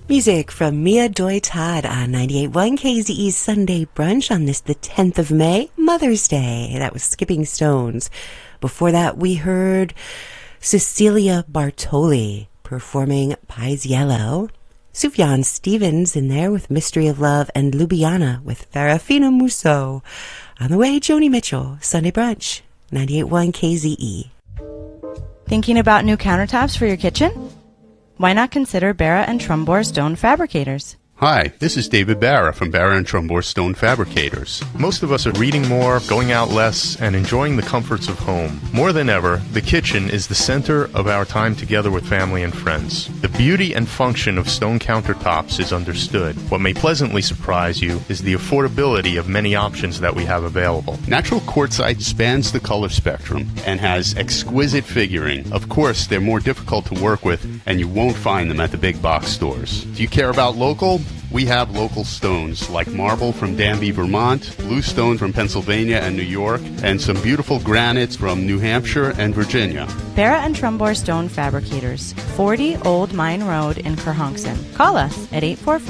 Music from Mia Doi Todd on 98.1 KZE's Sunday Brunch on this, the 10th of May, Mother's Day. That was Skipping Stones. Before that, we heard Cecilia Bartoli performing Pies Yellow. Sufjan Stevens in there with Mystery of Love, and Ljubljana with Farafina Musso. On the way, Joni Mitchell, Sunday Brunch, 98.1 KZE. Thinking about new countertops for your kitchen? Why not consider Barra and Trumbore Stone Fabricators? Hi, this is David Barra from Barra and Trumbore Stone Fabricators. Most of us are reading more, going out less, and enjoying the comforts of home. More than ever, the kitchen is the center of our time together with family and friends. The beauty and function of stone countertops is understood. What may pleasantly surprise you is the affordability of many options that we have available. Natural quartzite spans the color spectrum and has exquisite figuring. Of course, they're more difficult to work with, and you won't find them at the big box stores. Do you care about local? We have local stones like marble from Danby, Vermont, bluestone from Pennsylvania and New York, and some beautiful granites from New Hampshire and Virginia. Barra and Trumbore Stone Fabricators, 40 Old Mine Road in Kerhonkson. Call us at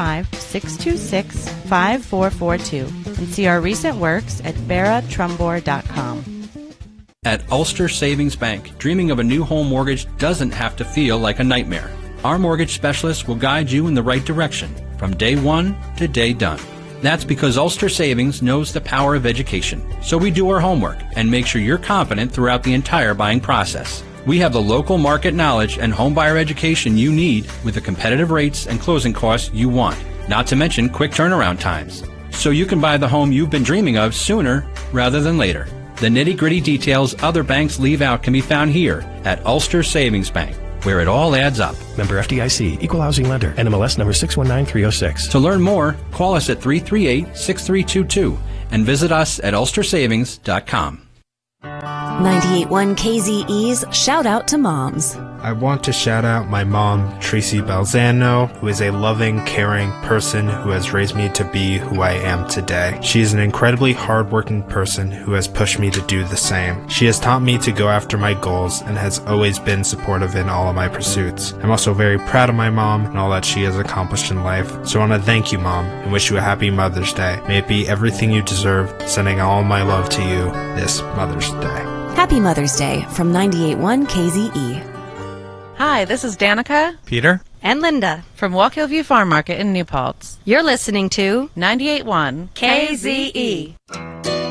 845-626-5442 and see our recent works at barratrumbore.com. At Ulster Savings Bank, dreaming of a new home mortgage doesn't have to feel like a nightmare. Our mortgage specialist will guide you in the right direction from day one to day done. That's because Ulster Savings knows the power of education. So we do our homework and make sure you're confident throughout the entire buying process. We have the local market knowledge and home buyer education you need with the competitive rates and closing costs you want, not to mention quick turnaround times. So you can buy the home you've been dreaming of sooner rather than later. The nitty-gritty details other banks leave out can be found here at Ulster Savings Bank, where it all adds up. Member FDIC, Equal Housing Lender, NMLS number 619306. To learn more, call us at 338-6322 and visit us at ulstersavings.com. 98.1 KZE's Shout Out to Moms. I want to shout out my mom, Tracy Balzano, who is a loving, caring person who has raised me to be who I am today. She is an incredibly hardworking person who has pushed me to do the same. She has taught me to go after my goals and has always been supportive in all of my pursuits. I'm also very proud of my mom and all that she has accomplished in life. So I want to thank you, Mom, and wish you a happy Mother's Day. May it be everything you deserve, sending all my love to you this Mother's Day. Happy Mother's Day from 98.1 KZE. Hi, this is Danica, Peter, and Linda from Walk Hill View Farm Market in New Paltz. You're listening to 98.1 KZE.